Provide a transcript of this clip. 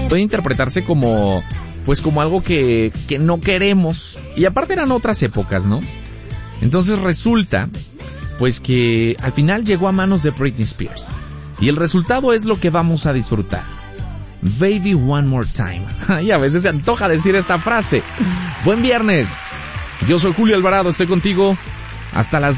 puede interpretarse como, pues como algo que no queremos. Y aparte eran otras épocas, ¿no? Entonces resulta, pues que al final llegó a manos de Britney Spears. Y el resultado es lo que vamos a disfrutar. Baby One More Time. Y a veces se antoja decir esta frase. Buen viernes. Yo soy Julio Alvarado, estoy contigo hasta las